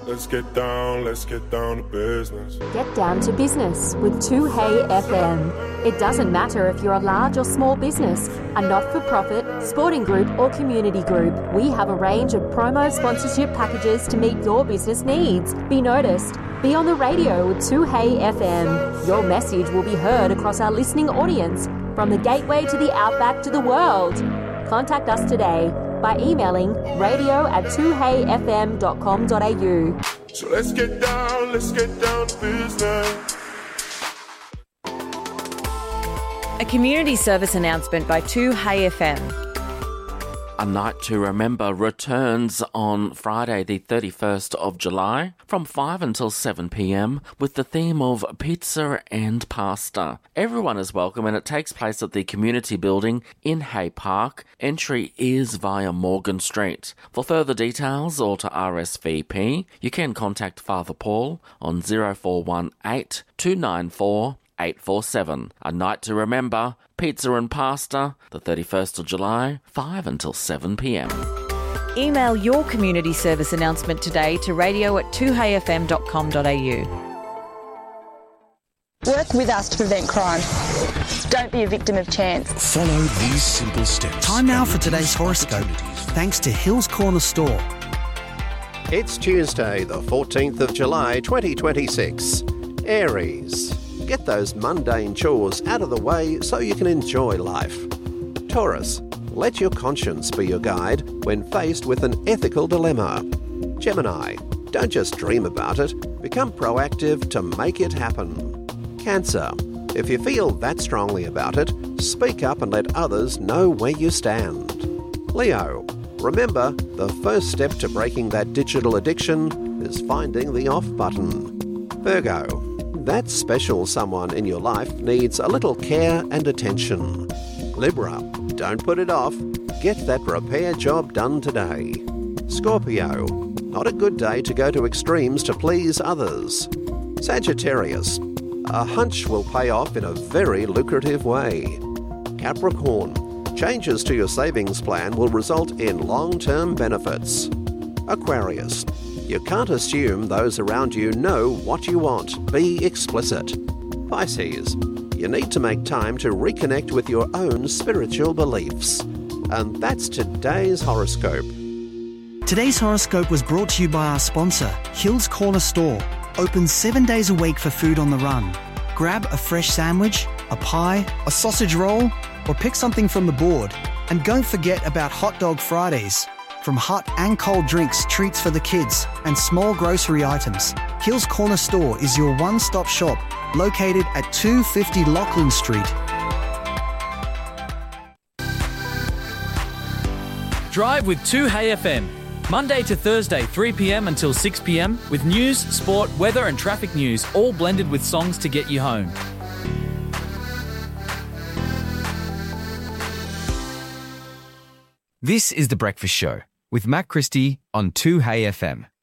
Let's get down to business. Get down to business with 2Hey FM. It doesn't matter if you're a large or small business, a not-for-profit, sporting group or community group. We have a range of promo sponsorship packages to meet your business needs. Be noticed. Be on the radio with 2Hey FM. Your message will be heard across our listening audience, from the gateway to the outback to the world. Contact us today by emailing radio@2heyfm.com.au. So let's get down to business. A community service announcement by 2Hey FM. A Night to Remember returns on Friday the 31st of July from 5 until 7 p.m. with the theme of pizza and pasta. Everyone is welcome and it takes place at the community building in Hay Park. Entry is via Morgan Street. For further details or to RSVP, you can contact Father Paul on 0418 294 847. A Night to Remember, pizza and pasta, the 31st of July, 5 until 7 p.m. Email your community service announcement today to radio@2heyfm.com.au. Work with us to prevent crime. Don't be a victim of chance. Follow these simple steps. Time now for today's horoscope, thanks to Hills Corner Store. It's Tuesday, the 14th of July, 2026. Aries. Get those mundane chores out of the way so you can enjoy life. Taurus. Let your conscience be your guide when faced with an ethical dilemma. Gemini. Don't just dream about it, become proactive to make it happen. Cancer. If you feel that strongly about it, speak up and let others know where you stand. Leo. Remember, the first step to breaking that digital addiction is finding the off button. Virgo. That special someone in your life needs a little care and attention. Libra. Don't put it off. Get that repair job done today. Scorpio. Not a good day to go to extremes to please others. Sagittarius. A hunch will pay off in a very lucrative way. Capricorn. Changes to your savings plan will result in long-term benefits. Aquarius. You can't assume those around you know what you want. Be explicit. Pisces. You need to make time to reconnect with your own spiritual beliefs. And that's today's horoscope. Today's horoscope was brought to you by our sponsor, Hills Corner Store. Open 7 days a week for food on the run. Grab a fresh sandwich, a pie, a sausage roll, or pick something from the board. And don't forget about Hot Dog Fridays. From hot and cold drinks, treats for the kids, and small grocery items, Hills Corner Store is your one-stop shop, located at 250 Lachlan Street. Drive with 2Hey FM. Monday to Thursday, 3 p.m. until 6 p.m. with news, sport, weather and traffic news, all blended with songs to get you home. This is The Breakfast Show with Matt Christie on 2Hey FM.